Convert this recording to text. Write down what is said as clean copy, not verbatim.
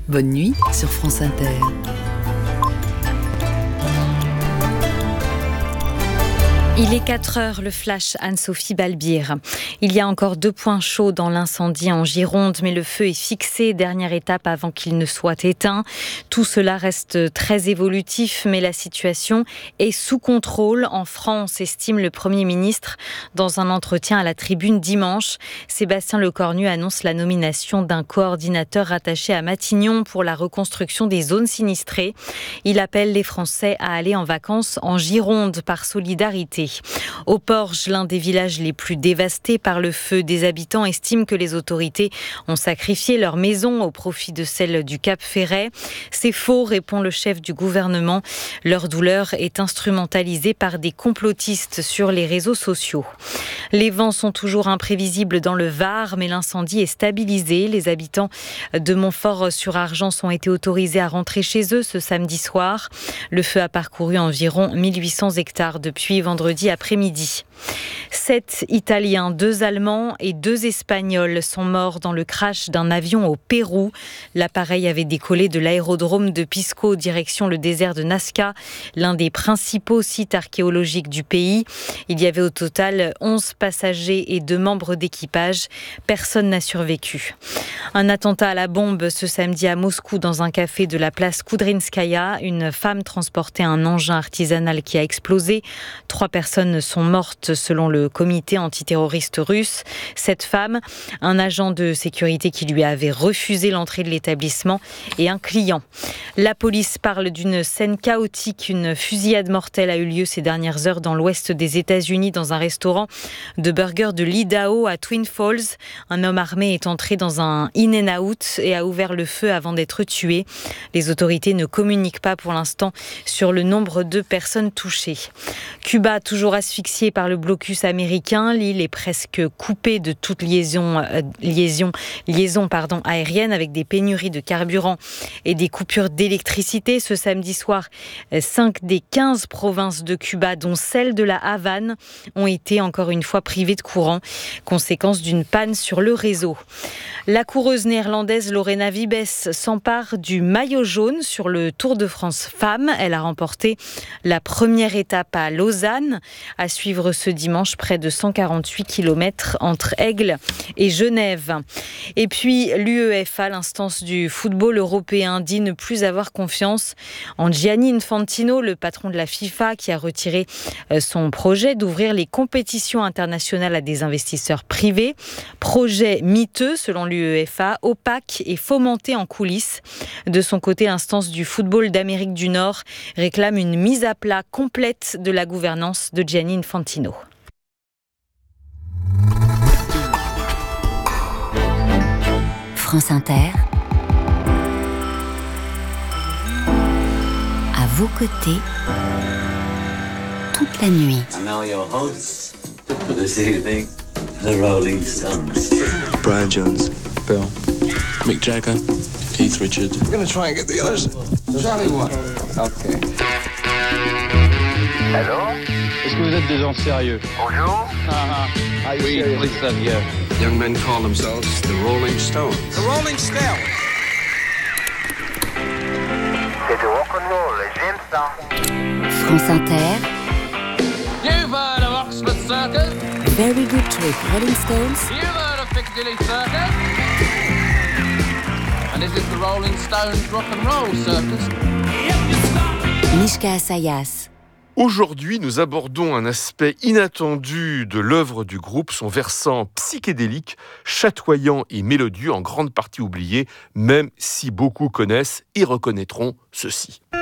Bonne nuit sur France Inter. Il est 4h, le flash Anne-Sophie Balbir. Il y a encore 2 points chauds dans l'incendie en Gironde, mais le feu est fixé, dernière étape avant qu'il ne soit éteint. Tout cela reste très évolutif, mais la situation est sous contrôle en France, estime le Premier ministre dans un entretien à la Tribune dimanche. Sébastien Lecornu annonce la nomination d'un coordinateur rattaché à Matignon pour la reconstruction des zones sinistrées. Il appelle les Français à aller en vacances en Gironde par solidarité. Au Porge, l'un des villages les plus dévastés par le feu, des habitants estiment que les autorités ont sacrifié leur maison au profit de celle du Cap Ferret. C'est faux, répond le chef du gouvernement. Leur douleur est instrumentalisée par des complotistes sur les réseaux sociaux. Les vents sont toujours imprévisibles dans le Var, mais l'incendie est stabilisé. Les habitants de Montfort-sur-Argence ont été autorisés à rentrer chez eux ce samedi soir. Le feu a parcouru environ 1800 hectares depuis vendredi après-midi. 7 Italiens, 2 Allemands et 2 Espagnols sont morts dans le crash d'un avion au Pérou. L'appareil avait décollé de l'aérodrome de Pisco direction le désert de Nazca, l'un des principaux sites archéologiques du pays. Il y avait au total 11 passagers et 2 membres d'équipage. Personne n'a survécu. Un attentat à la bombe ce samedi à Moscou dans un café de la place Koudrinskaya. Une femme transportait un engin artisanal qui a explosé. 3 personnes sont mortes selon le comité antiterroriste russe. Cette femme, un agent de sécurité qui lui avait refusé l'entrée de l'établissement et un client. La police parle d'une scène chaotique. Une fusillade mortelle a eu lieu ces dernières heures dans l'ouest des États-Unis dans un restaurant de burgers de l'Idaho à Twin Falls. Un homme armé est entré dans un In-N-Out et a ouvert le feu avant d'être tué. Les autorités ne communiquent pas pour l'instant sur le nombre de personnes touchées. Cuba, toujours asphyxié par le blocus américain, l'île est presque coupée de toute liaison aérienne avec des pénuries de carburant et des coupures d'électricité. Ce samedi soir, 5 des 15 provinces de Cuba, dont celle de la Havane, ont été encore une fois privées de courant, conséquence d'une panne sur le réseau. La coureuse néerlandaise Lorena Wiebes s'empare du maillot jaune sur le Tour de France Femmes. Elle a remporté la première étape à Lausanne. À suivre ce dimanche, près de 148 km entre Aigle et Genève. Et puis l'UEFA, l'instance du football européen, dit ne plus avoir confiance en Gianni Infantino, le patron de la FIFA, qui a retiré son projet d'ouvrir les compétitions internationales à des investisseurs privés. Projet miteux selon l'UEFA, opaque et fomenté en coulisses. De son côté, l'instance du football d'Amérique du Nord réclame une mise à plat complète de la gouvernance de Gianni Infantino. France Inter, à vos côtés, toute la nuit. And now your hosts for this evening, the Rolling Stones. Brian Jones, Bill, Mick Jagger, Keith Richards. We're going to try and get the others. Charlie one. Okay. Allô? Est-ce que vous êtes des gens sérieux? Bonjour? Oui, oui, ça vient. Young men call themselves the Rolling Stones. The Rolling Stones. C'est du rock'n'roll, j'aime ça. France Inter, You've heard of Oxford Circus? Very Good Trip, Rolling Stones, You've heard of Piccadilly Circus? And this is the Rolling Stones Rock and Roll Circus. Mishka Asayas. Aujourd'hui, nous abordons un aspect inattendu de l'œuvre du groupe, son versant psychédélique, chatoyant et mélodieux, en grande partie oublié, même si beaucoup connaissent et reconnaîtront ceci.